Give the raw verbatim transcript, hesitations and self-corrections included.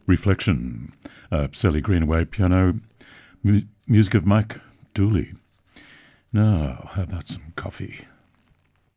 Reflection, uh, Sally Greenaway piano, mu- music of Mike Dooley. Now, how about some coffee?